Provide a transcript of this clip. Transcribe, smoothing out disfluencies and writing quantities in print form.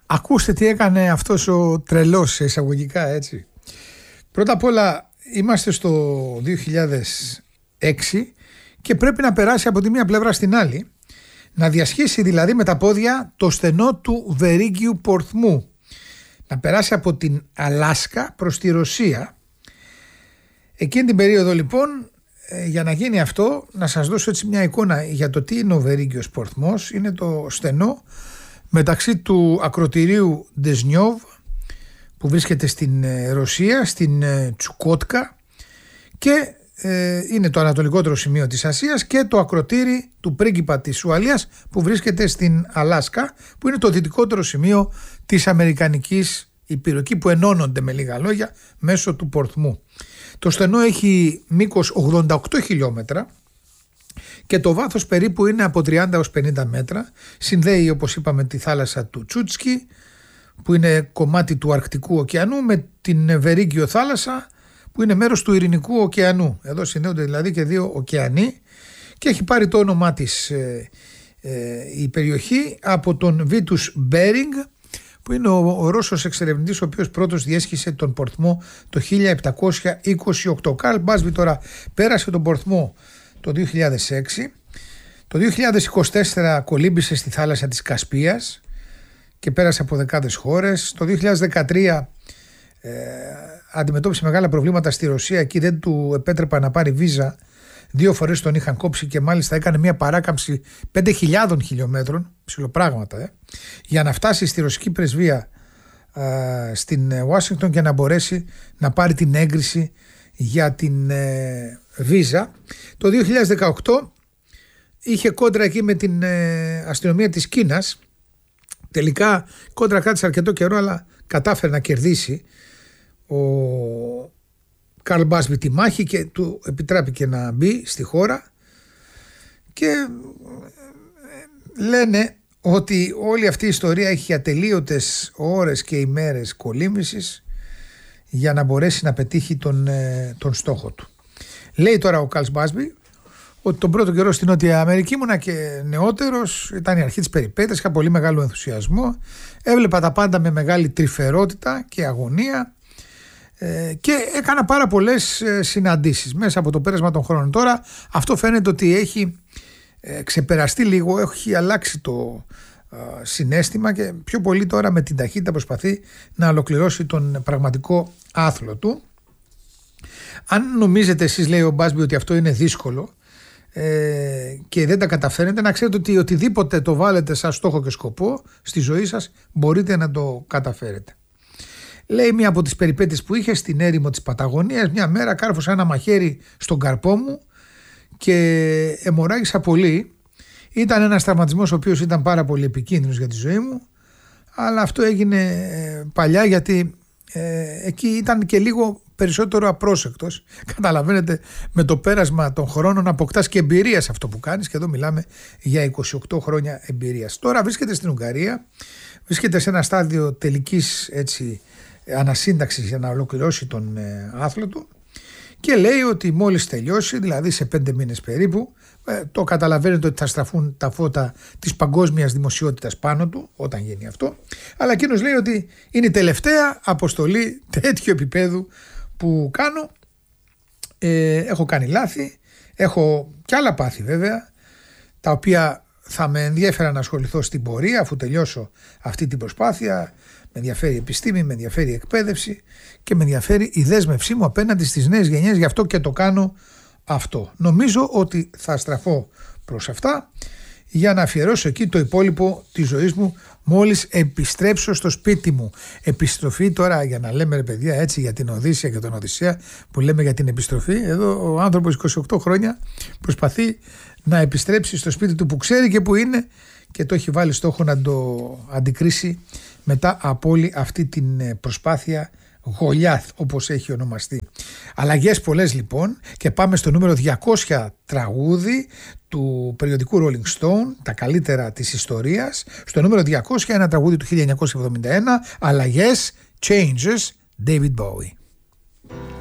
Ακούστε τι έκανε αυτός ο τρελός, εισαγωγικά, έτσι. Πρώτα απ' όλα είμαστε στο 2006 και πρέπει να περάσει από τη μία πλευρά στην άλλη, να διασχίσει δηλαδή με τα πόδια το στενό του Βερίγγιου Πορθμού, να περάσει από την Αλάσκα προς τη Ρωσία. Εκείνη την περίοδο λοιπόν, για να γίνει αυτό, να σας δώσω έτσι μια εικόνα για το τι είναι ο Βερίγγιος Πορθμός. Είναι το στενό μεταξύ του ακρωτηρίου Ντεσνιόβ που βρίσκεται στην Ρωσία, στην Τσουκότκα, και είναι το ανατολικότερο σημείο της Ασίας, και το ακρωτήρι του πρίγκιπα της Ουαλίας που βρίσκεται στην Αλάσκα, που είναι το δυτικότερο σημείο της Αμερικανικής Υπήρου, εκεί που ενώνονται με λίγα λόγια μέσω του Πορθμού. Το στενό έχει μήκος 88 χιλιόμετρα και το βάθος περίπου είναι από 30 έως 50 μέτρα. Συνδέει, όπως είπαμε, τη θάλασσα του Τσούτσκι, που είναι κομμάτι του Αρκτικού ωκεανού, με την Βερίγγιο θάλασσα, που είναι μέρος του Ειρηνικού ωκεανού. Εδώ συνδέονται δηλαδή και δύο ωκεανοί, και έχει πάρει το όνομά της η περιοχή από τον Βίτους Μπέρινγκ, που είναι ο Ρώσος εξερευνητής ο οποίος πρώτος διέσχισε τον Πορθμό το 1728. Ο Καρλ Μπάσβι τώρα πέρασε τον Πορθμό το 2006. Το 2024 κολύμπησε στη θάλασσα της Κασπίας και πέρασε από δεκάδες χώρες. Το 2013 αντιμετώπισε μεγάλα προβλήματα στη Ρωσία. Εκεί δεν του επέτρεπα να πάρει βίζα. 2 φορές τον είχαν κόψει και μάλιστα έκανε μια παράκαμψη 5.000 χιλιόμετρων, ψιλοπράγματα, για να φτάσει στη ρωσική πρεσβεία στην Ουάσιγκτον και να μπορέσει να πάρει την έγκριση για την βίζα. Το 2018 είχε κόντρα εκεί με την αστυνομία της Κίνας. Τελικά κόντρα κράτησε αρκετό καιρό, αλλά κατάφερε να κερδίσει ο Καρλ Μπάσβι τη μάχη και του επιτράπηκε να μπει στη χώρα, και λένε ότι όλη αυτή η ιστορία έχει ατελείωτες ώρες και ημέρες κολύμβησης για να μπορέσει να πετύχει τον στόχο του. Λέει τώρα ο Καρλ Μπάσβι ότι τον πρώτο καιρό στην Νότια Αμερική ήμουνα και νεότερος, ήταν η αρχή της περιπέτειας, είχα πολύ μεγάλο ενθουσιασμό, έβλεπα τα πάντα με μεγάλη τρυφερότητα και αγωνία, και έκανα πάρα πολλές συναντήσεις μέσα από το πέρασμα των χρόνων. Τώρα αυτό φαίνεται ότι έχει ξεπεραστεί λίγο, έχει αλλάξει το συναίσθημα και πιο πολύ τώρα με την ταχύτητα προσπαθεί να ολοκληρώσει τον πραγματικό άθλο του. Αν νομίζετε εσείς, λέει ο Μπάσβι, ότι αυτό είναι δύσκολο και δεν τα καταφέρετε, να ξέρετε ότι οτιδήποτε το βάλετε σαν στόχο και σκοπό στη ζωή σας μπορείτε να το καταφέρετε. Λέει μία από τις περιπέτειες που είχε στην έρημο της Παταγωνίας, μια μέρα κάρφωσα ένα μαχαίρι στον καρπό μου και αιμορράγησα πολύ. Ήταν ένας τραυματισμός ο οποίος ήταν πάρα πολύ επικίνδυνος για τη ζωή μου, αλλά αυτό έγινε παλιά γιατί εκεί ήταν και λίγο περισσότερο απρόσεκτος. Καταλαβαίνετε, με το πέρασμα των χρόνων αποκτάς και εμπειρία σε αυτό που κάνεις, και εδώ μιλάμε για 28 χρόνια εμπειρίας. Τώρα βρίσκεται στην Ουγγαρία, βρίσκεται σε ένα στάδιο τελικής ανασύνταξης για να ολοκληρώσει τον άθλο του, και λέει ότι μόλις τελειώσει, δηλαδή σε 5 μήνες περίπου, το καταλαβαίνετε ότι θα στραφούν τα φώτα της παγκόσμιας δημοσιότητας πάνω του όταν γίνει αυτό, αλλά εκείνος λέει ότι είναι η τελευταία αποστολή τέτοιου επίπεδου που κάνω. Έχω κάνει λάθη, έχω κι άλλα πάθη βέβαια, τα οποία θα με ενδιέφερα να ασχοληθώ στην πορεία αφού τελειώσω αυτή την προσπάθεια. Με ενδιαφέρει η επιστήμη, με ενδιαφέρει η εκπαίδευση και με ενδιαφέρει η δέσμευσή μου απέναντι στις νέες γενιές, γι' αυτό και το κάνω αυτό. Νομίζω ότι θα στραφώ προς αυτά για να αφιερώσω εκεί το υπόλοιπο της ζωής μου μόλις επιστρέψω στο σπίτι μου. Επιστροφή τώρα, για να λέμε ρε παιδιά έτσι για την Οδύσσεια και τον Οδυσσέα που λέμε για την επιστροφή, εδώ ο άνθρωπος 28 χρόνια προσπαθεί να επιστρέψει στο σπίτι του που ξέρει και που είναι, και το έχει βάλει στόχο να το αντικρίσει μετά από όλη αυτή την προσπάθεια Γολιάθ, όπως έχει ονομαστεί. Αλλαγές πολλές λοιπόν, και πάμε στο νούμερο 200 τραγούδι του περιοδικού Rolling Stone, τα καλύτερα της ιστορίας. Στο νούμερο 200 ένα τραγούδι του 1971, αλλαγές, Changes, David Bowie.